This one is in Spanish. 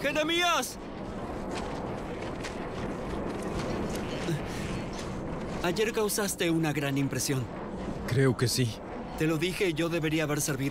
¡Jeremías! Ayer causaste una gran impresión. Creo que sí. Te lo dije, yo debería haber servido.